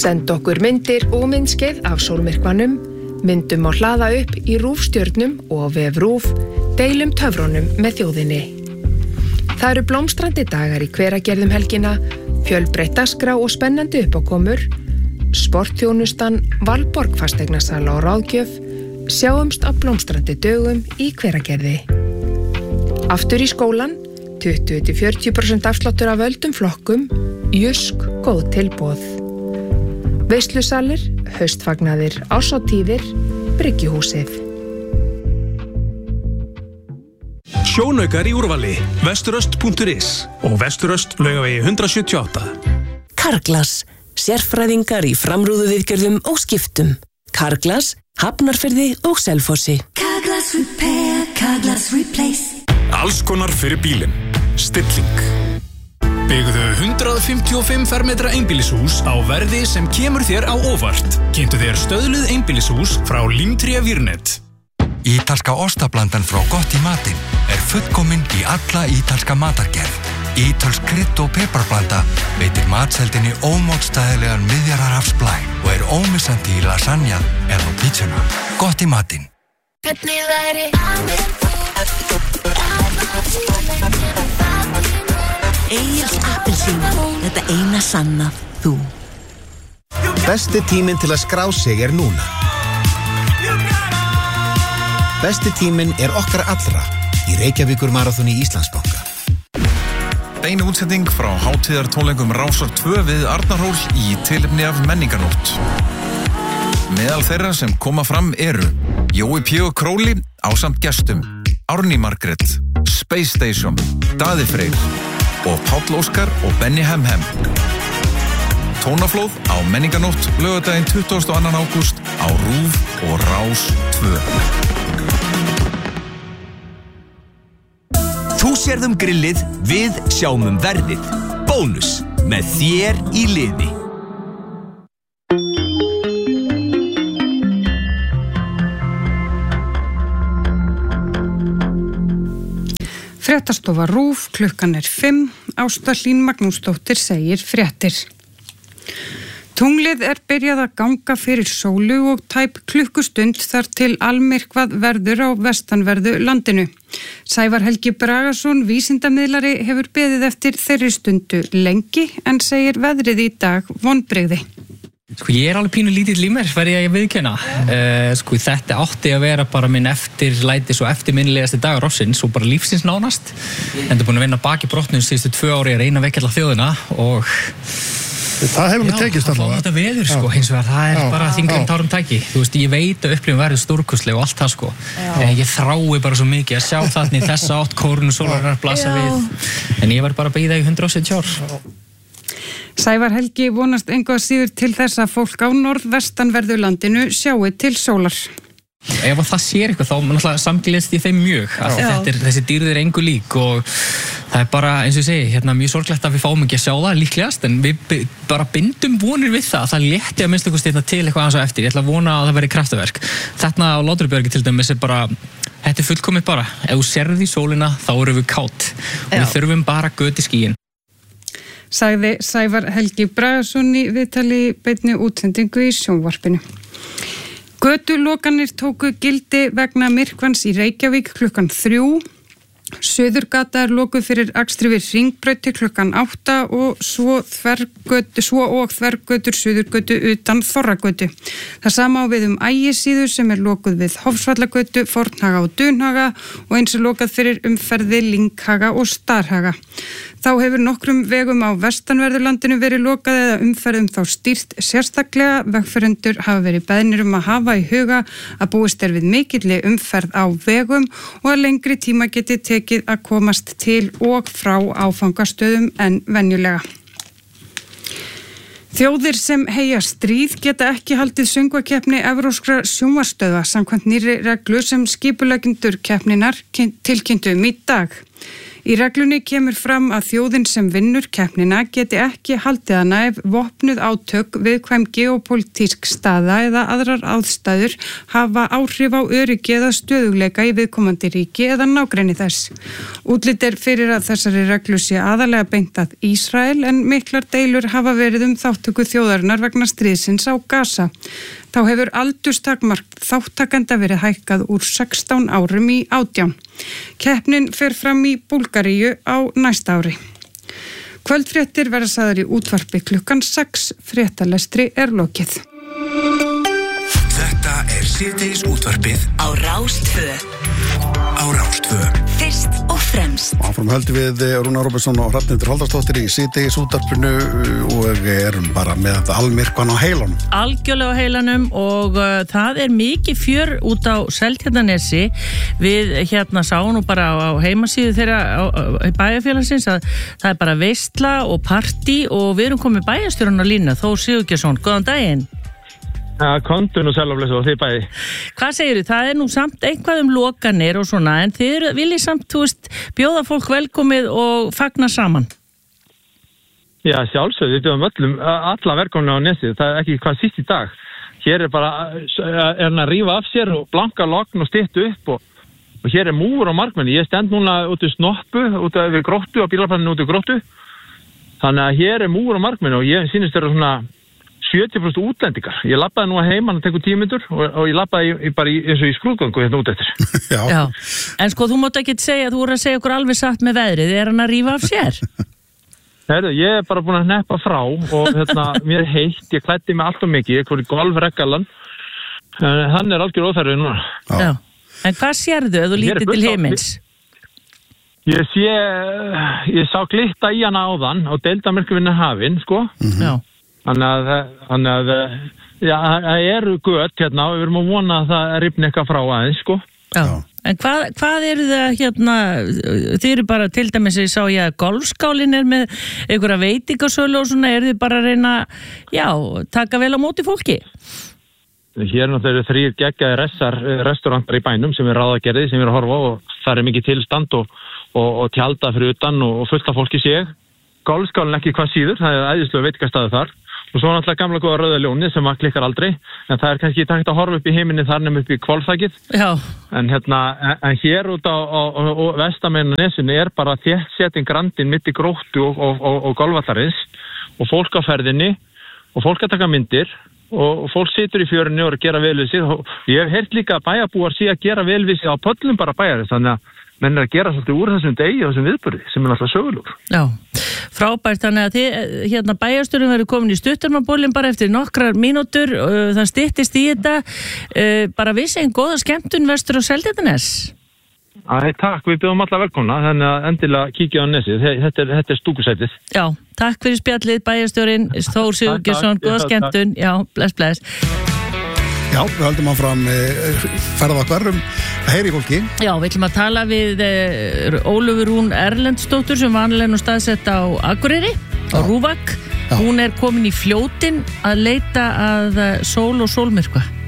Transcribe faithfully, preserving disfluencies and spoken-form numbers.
Send okkur myndir og myndskeið af sólmyrkvanum, myndum á hlaða upp í rúfstjörnum og vef rúf, deilum töfrunum með þjóðinni. Það eru blómstrandi dagar í Hveragerði um helgina, fjölbreytt dagskrá og spennandi uppákomur, sportþjónustan, Valborg fasteignasala og ráðgjöf, sjáumst á blómstrandi dögum í Hveragerði. Aftur í skólan, tuttugu til fjörutíu prósent afsláttur af öldum flokkum, Jusk, góð tilboð. Veislusalir, haustfagnaðir, árshátíðir, Bryggjuhúsið. Sjónaukar í úrvali, vesturöst punktur is og Vesturöst Laugavegi hundrað sjötíu og átta. Carglass, sérfræðingar í framrúðuviðgerðum og skiptum. Carglass, Hafnarfirði og Selfossi. Carglass Repair, Carglass Replace. Alls konar fyrir bílinn. Stilling. Byggðu hundrað fimmtíu og fimm fermetra einbýlishús á verði sem kemur þér á óvart. Kynntu þér stöðluð einbýlishús frá Límtré Vírnet. Ítalska ostablandan frá Gott í matinn er fullkomin í alla ítalska matargerð. Ítölsk krydd- og piparblanda veitir matseldinni ómótstæðilegan miðjarðarhafsblæ og er ómissandi í lasagna eða á pítsuna. Gott í matinn. Hvernig væri Egils appelsín, þetta eina sanna þú. Besti tíminn til að skrá sig er núna. Besti tíminn er okkar allra í Reykjavíkur maraþoni Íslandsbanka. Bein útsending frá hátíðartónleikum Rásar tvö við Arnarhól í tilefni af menningarnótt. Meðal þeirra sem koma fram eru Jói P. og Króli ásamt gestum, Árný Margrét, Space Station, Daði Freyr og Páll Óskar og Benny Hemhem. Tónaflóð á menningarnótt laugardaginn tuttugasta og annan ágúst á RÚV og Rás tvö. Þú sérð um grillið, við sjáum um verðið. Bónus, með þér í liði. Fréttastofa RÚV, klukkan er fimm, Ásta Hlín Magnúsdóttir segir fréttir. Tunglið er byrjað að ganga fyrir sólu og tæp klukkustund þar til almyrkvað verður á vestanverðu landinu. Sævar Helgi Bragason, vísindamiðlari, hefur beðið eftir þeirri stundu lengi en segir veðrið í dag vonbrigði. Sko ég er alveg pínu lítill í mér, verði ég að viðkenna. Uh, sko þetta átti að vera bara minn eftirlætis og eftirminnilegasti dagur ársins og bara lífsins nánast. En það er búin að vinna baki brotnum síðustu tvö ári að reyna að vekja alla þjóðina og það hefur mér tekist allavega. Já, þetta veður sko, hins vegar, það er já, bara þingum tárum tæki. Þú veist, ég veit að upplifun verður stórkostleg og allt það sko. En ég þrái bara svo mikið að sjá þarna í þessa átt kórnu sólarinnar blasa við. En ég var bara að bíða í hundrað og sjötíu ár. Sævar Helgi vonast engu að síður til þess að fólk á norðvestanverðu landinu sjáu til sólar. Ef það sér eitthvað þá náttúrulega samgleðst ég þeim mjög að þetta er, þessi dýrð er engu lík og það er bara, eins og ég segi, hérna mjög sorglegt að við fáum ekki að sjá það líklegast en við bara bindum vonir við það að það létti að minnst okkur styrna til eitthvað aðeins á eftir. Ég ætla að vona að það veri kraftaverk. Þarna á Látrabjargi til dæmis er bara, þetta er fullkomið bara. Ef þú sérð í sólina þá erum við kátt og við þurfum bara göt í skýin. Sagði Sævar Helgi Bragason í viðtali beinni útsendingu í sjónvarpinu. Götulokanir tóku gildi vegna myrkvans í Reykjavík klukkan þrjú. Suðurgata er lokuð fyrir akstri við Hringbrauti klukkan átta og svo, þvergötu, svo og þvergötur Suðurgötu utan Þorragötu. Það sama á við um Ægisíðu sem er lokuð við Hofsvallagötu, Fornhaga og Dunhaga og eins er lokað fyrir umferði Lynghaga og Starhaga. Þá hefur nokkrum vegum á vestanverðurlandinu verið lokað eða umferðum þá stýrt sérstaklega. Vegfarendur hafa verið beðnir um að hafa í huga að búist er við mikilli umferð á vegum og að lengri tíma geti tekið að komast til og frá áfangastöðum en venjulega. Þjóðir sem heyja stríð geta ekki haldið söngvakeppni evrópskra sjónvarpsstöðva samkvæmt nýrri reglu sem skipuleggjendur keppninnar tilkynntu um í dag. Í reglunni kemur fram að þjóðin sem vinnur keppnina geti ekki haldið hana ef vopnuð átök, viðkvæm geopólitísk staða eða aðrar aðstæður hafa áhrif á öryggi eða stöðugleika í viðkomandi ríki eða nágrenni þess. Útlit er fyrir að þessari reglu sé aðalega beint að Ísrael en miklar deilur hafa verið um þáttöku þjóðarinnar vegna stríðsins á Gaza. Þá hefur aldurstakmark þáttakenda verið hækkað úr sextán árum í átján. Keppnin fer fram í Búlgaríu á næsta ári. Kvöldfréttir verða sagðar í útvarpi klukkan sex, fréttalestri er lokið. Þetta er síðdegis útvarpið á Rás tvö. Á Rás tvö. Fyrst og fremst. Áfram höldum við Rúnar Róbertsson og Hrafnhildur Halldórsdóttir í síðdegis útvarpinu og erum bara með almyrkvan á heilanum. Algjörlega á heilanum og uh, það er mikið fjör út á Seltjarnarnesi. Við hérna sáum nú bara á, á heimasíðu þeirra á, á, á bæjarfélagsins að það er bara veisla og partí og við erum komið bæjarstjórinn á línu, Þór Sigurgeirsson. Góðan daginn. Ja, kontun og selaflesu og þið bæði. Hvað segirðu? Það er nú samt eitthvað um lokanir og svona, en þið viljið samt, þú veist, bjóða fólk velkomið og fagna saman? Já, sjálfsögðu, við bjóðum öllum, alla velkomna á Nesið, það er ekki hvað síst í dag. Hér er bara, er hann að rífa af sér og blanka lokn og styttu upp og, og hér er múur á markmenni. Ég stend núna út í snoppu, út af gróttu og bílaplaninu út í gróttu. Þannig að hér er múur á markmenni og ég sýnist þeirra svona sjötíu prósent útlendingar. Ég labbaði nú að heiman að tekur tímindur og, og ég labbaði í, bara í, eins og í skrúðgöngu hérna út eftir. Já. Já. En sko, þú mátt ekki segja, þú voru að segja okkur alveg satt með veðrið, er hann að rífa af sér? Herðu, ég er bara búin að neppa frá og hérna, mér er heitt, ég klæddi mig allt og mikið, ég fór í golfreggalan, hann er algjör óþærfið núna. Já. Já. En hvað sérðu ef þú lítið til heimins? Ég sé, ég sá glitta í hana áðan og deildarmyrkvinni hafinn, sko. Mm-hmm. Já. Þannig að, þannig að, já, það eru gött hérna og við erum að vona að það rifni eitthvað frá aðeins, sko. Já. En hvað, hvað eru það hérna, þið eru bara, til dæmis, ég sá ég að golfskálin er með einhverja veitingasölu og svona, eru þið bara að reyna, já, taka vel á móti fólki? Hér náttúrulega eru þrír geggjaði ressar, restaurantar í bænum sem er ráðagerði, sem er að horfa og það er mikið tilstand og, og, og tjalda fyrir utan og, og fullt af fólki sé. Golfskálin ekki hvað síður, það er æðislega veitingastaður þar. Og svo náttúrulega gamla góða rauða ljónið sem að klikkar aldrei, en það er kannski ekki takt að horfa upp í heiminni þar nefnum upp í Hvolsþakið. Já. En hérna, en hér út á, á, á vestameginu Nesinu er bara þéttsetinn grandinn mitt í Gróttu og, og, og, og golfvallarins og fólk á ferðinni og fólk að taka myndir og, og fólk situr í fjörunni og er að gera vel við sig. Og ég hef heyrt líka að bæjarbúar sé að gera vel við sig á pöllum bara bæjarins, þannig að menn er að gera svolítið úr þessum degi og þessum viðburði sem er alltaf sögulur. Já, frábært, þannig að þið, hérna bæjarstjórinn verður komin í stuttarmabólinn bara eftir nokkrar mínútur, það styttist í þetta, bara vissi einn góða skemmtun vestur á Seltjarnarnes. Æ, takk, við bjóðum alla velkomna, þannig að endilega kíkja á Nesið, þetta er, þetta er stúkusætið. Já, takk fyrir spjallið bæjarstjórinn, Þór Sigurgeirsson, góða skemmtun, já, bless, bless. Já, við höldum áfram eh, ferða okkar um að heyri fólki. Já, við ætlum að tala við eh, Ólöfu Rún Erlendsdóttur sem vanlega nú staðsett á Akureyri, á Rúvak. Hún er komin í Fljótin að leita að sól og sólmyrkva.